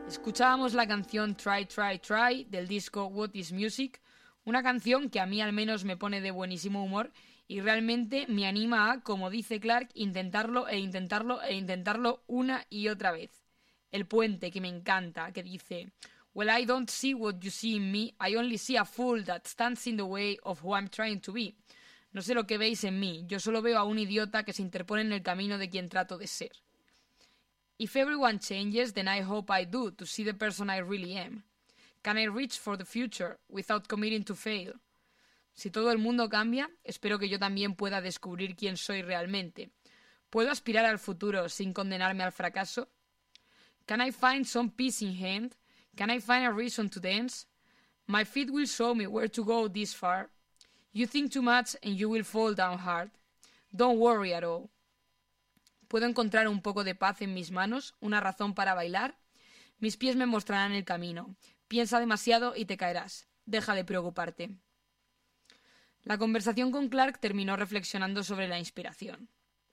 Escuchábamos la canción Try, Try, Try del disco What is Music, una canción que a mí al menos me pone de buenísimo humor y realmente me anima a, como dice Clark, intentarlo e intentarlo e intentarlo una y otra vez. El puente, que me encanta, que dice: Well, I don't see what you see in me, I only see a fool that stands in the way of who I'm trying to be. No sé lo que veis en mí, yo solo veo a un idiota que se interpone en el camino de quien trato de ser. If everyone changes, then I hope I do, to see the person I really am. Can I reach for the future without committing to fail? Si todo el mundo cambia, espero que yo también pueda descubrir quién soy realmente. ¿Puedo aspirar al futuro sin condenarme al fracaso? Can I find some peace in hand? Can I find a reason to dance? My feet will show me where to go this far. You think too much and you will fall down hard. Don't worry at all. ¿Puedo encontrar un poco de paz en mis manos? ¿Una razón para bailar? Mis pies me mostrarán el camino. Piensa demasiado y te caerás. Deja de preocuparte. La conversación con Clark terminó reflexionando sobre la inspiración.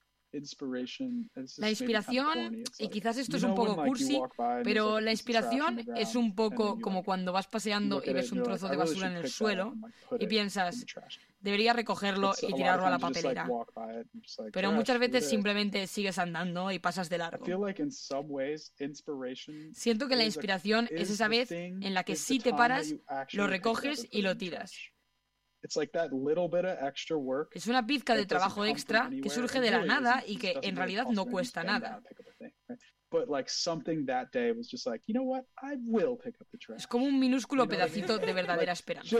La inspiración, y quizás esto es un poco cursi, pero la inspiración es un poco como cuando vas paseando y ves un trozo de basura en el suelo y piensas, debería recogerlo y tirarlo a la papelera. Pero muchas veces simplemente sigues andando y pasas de largo. Siento que la inspiración es esa vez en la que sí te paras, lo recoges y lo tiras. Es una pizca de trabajo extra que surge de la nada y que en realidad no cuesta nada. Es como un minúsculo pedacito de verdadera esperanza.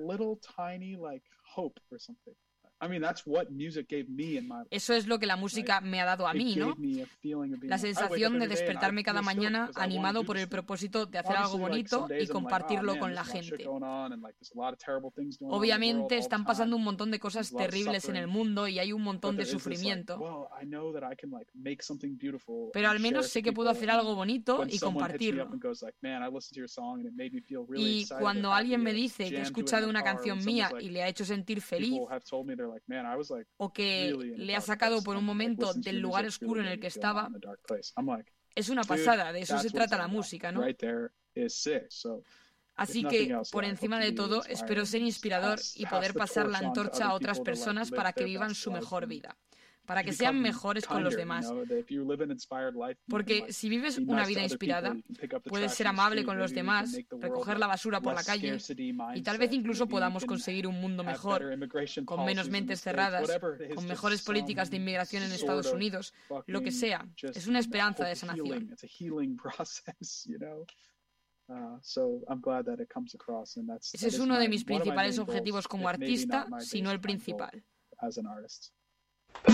Eso es lo que la música me ha dado a mí, ¿no? La sensación de despertarme cada mañana animado por el propósito de hacer algo bonito y compartirlo con la gente. Obviamente están pasando un montón de cosas terribles en el mundo y hay un montón de sufrimiento. Pero al menos sé que puedo hacer algo bonito y compartirlo. Y cuando alguien me dice que ha escuchado una canción mía y le ha hecho sentir feliz, o que le ha sacado por un momento del lugar oscuro en el que estaba, es una pasada, de eso se trata la música, ¿no? Así que, por encima de todo, espero ser inspirador y poder pasar la antorcha a otras personas para que vivan su mejor vida, para que sean mejores con los demás. Porque si vives una vida inspirada, puedes ser amable con los demás, recoger la basura por la calle y tal vez incluso podamos conseguir un mundo mejor, con menos mentes cerradas, con mejores políticas de inmigración en Estados Unidos, lo que sea. Es una esperanza de sanación. Ese es uno de mis principales objetivos como artista, si no el principal.